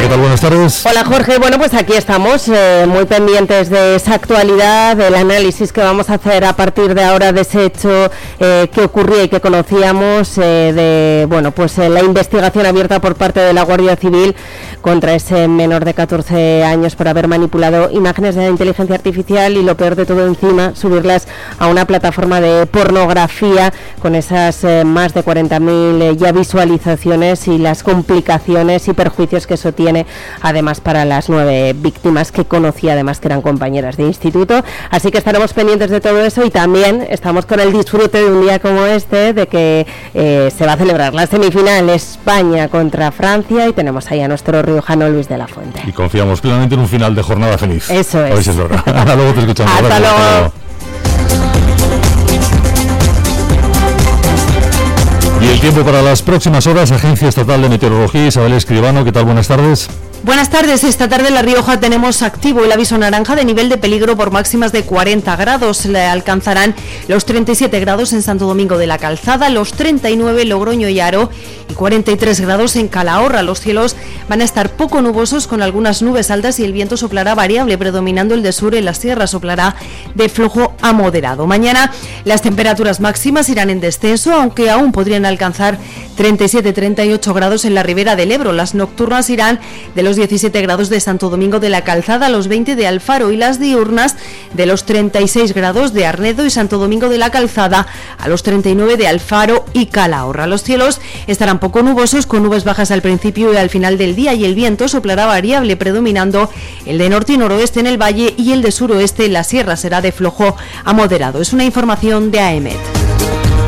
¿qué tal? Buenas tardes. Hola, Jorge. Bueno, pues aquí estamos, muy pendientes de esa actualidad, del análisis que vamos a hacer a partir de ahora de ese hecho que ocurría y que conocíamos, la investigación abierta por parte de la Guardia Civil contra ese menor de 14 años por haber manipulado imágenes de la inteligencia artificial y, lo peor de todo, encima subirlas a una plataforma de pornografía con esas más de 40.000 ya visualizaciones y las complicaciones y perjuicios que eso tiene, además, para las 9 víctimas que conocía, además, que eran compañeras de instituto. Así que estaremos pendientes de todo eso, y también estamos con el disfrute de un día como este, de que se va a celebrar la semifinal España contra Francia, y tenemos ahí a nuestro riojano Luis de la Fuente. Y confiamos plenamente en un final de jornada feliz. Eso es. A ver si es verdad. Hasta luego, te escuchamos. Hasta luego. Y el tiempo para las próximas horas, Agencia Estatal de Meteorología, Isabel Escribano, ¿qué tal? Buenas tardes. Buenas tardes. Esta tarde en La Rioja tenemos activo el aviso naranja de nivel de peligro por máximas de 40 grados. Le alcanzarán los 37 grados en Santo Domingo de la Calzada, los 39 Logroño y Haro y 43 grados en Calahorra. Los cielos van a estar poco nubosos con algunas nubes altas y el viento soplará variable, predominando el de sur. En las sierras soplará de flojo a moderado. Mañana las temperaturas máximas irán en descenso, aunque aún podrían alcanzar 37-38 grados en la ribera del Ebro. Las nocturnas irán de los 17 grados de Santo Domingo de la Calzada a los 20 de Alfaro, y las diurnas de los 36 grados de Arnedo y Santo Domingo de la Calzada a los 39 de Alfaro y Calahorra. Los cielos estarán poco nubosos, con nubes bajas al principio y al final del día, y el viento soplará variable, predominando el de norte y noroeste en el valle y el de suroeste en la sierra. Será de flojo a moderado. Es una información de AEMET.